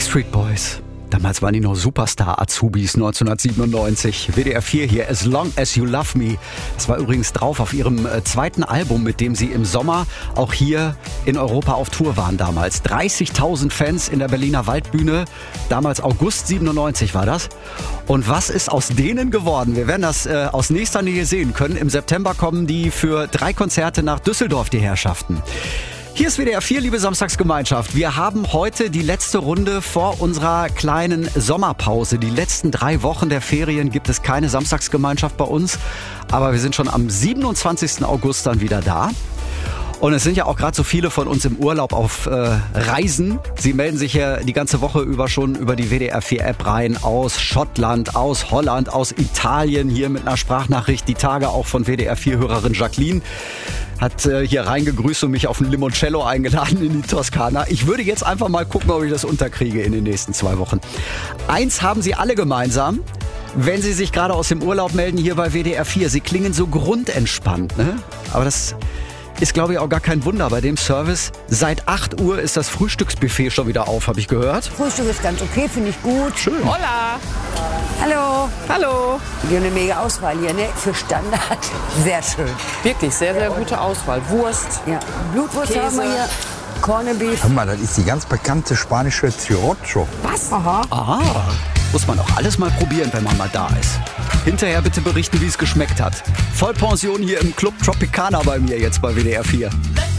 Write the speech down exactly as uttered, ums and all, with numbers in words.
Backstreet Boys. Damals waren die noch Superstar-Azubis neunzehnhundertsiebenundneunzig. W D R vier hier, As Long As You Love Me. Das war übrigens drauf auf ihrem äh, zweiten Album, mit dem sie im Sommer auch hier in Europa auf Tour waren damals. dreißigtausend Fans in der Berliner Waldbühne. Damals August siebenundneunzig war das. Und was ist aus denen geworden? Wir werden das äh, aus nächster Nähe sehen können. Im September kommen die für drei Konzerte nach Düsseldorf, die Herrschaften. Hier ist W D R vier, liebe Samstagsgemeinschaft. Wir haben heute die letzte Runde vor unserer kleinen Sommerpause. Die letzten drei Wochen der Ferien gibt es keine Samstagsgemeinschaft bei uns. Aber wir sind schon am siebenundzwanzigsten August dann wieder da. Und es sind ja auch gerade so viele von uns im Urlaub auf äh, Reisen. Sie melden sich ja die ganze Woche über schon über die W D R vier App rein. Aus Schottland, aus Holland, aus Italien. Hier mit einer Sprachnachricht. Die Tage auch von W D R vier Hörerin Jacqueline. Hat äh, hier reingegrüßt und mich auf ein Limoncello eingeladen in die Toskana. Ich würde jetzt einfach mal gucken, ob ich das unterkriege in den nächsten zwei Wochen. Eins haben sie alle gemeinsam, wenn sie sich gerade aus dem Urlaub melden hier bei W D R vier. Sie klingen so grundentspannt, ne? Aber das ist, glaube ich, auch gar kein Wunder bei dem Service. Seit acht Uhr ist das Frühstücksbuffet schon wieder auf, habe ich gehört. Frühstück ist ganz okay, finde ich gut. Schön. Hola. Hallo. Hallo. Wir haben eine mega Auswahl hier, ne? Für Standard. Sehr schön. Wirklich sehr, sehr gute Auswahl. Wurst. Ja. Blutwurst Käse. haben wir hier. Corned Beef. Hör mal, das ist die ganz bekannte spanische Cirocho. Was? Aha. Aha. Muss man auch alles mal probieren, wenn man mal da ist. Hinterher bitte berichten, wie es geschmeckt hat. Vollpension hier im Club Tropicana bei mir jetzt bei W D R vier.